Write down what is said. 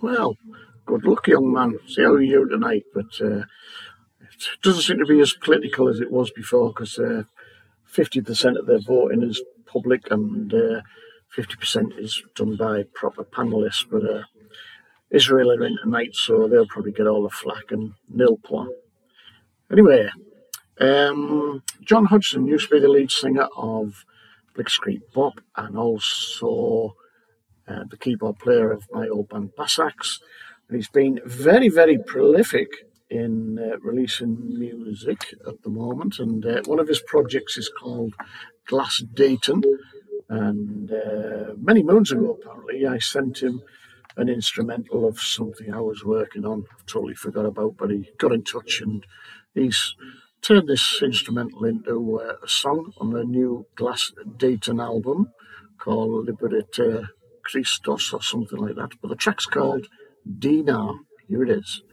Well, good luck, young man. See how you do tonight. But it doesn't seem to be as political as it was before because 50% of their voting is public and 50% is done by proper panelists. But Israel are in tonight, so they'll probably get all the flack and nil point. Anyway, John Hodgson used to be the lead singer of Blitzkrieg Bop and also the keyboard player of my old band Bassax. And he's been very, very prolific in releasing music at the moment. And one of his projects is called Glass Dayton. And many moons ago, apparently, I sent him an instrumental of something I was working on. I've totally forgot about, but he got in touch and he's turned this instrumental into a song on the new Glass Dayton album called Liberate Christos or something like that. But the track's called Dinar. Here it is.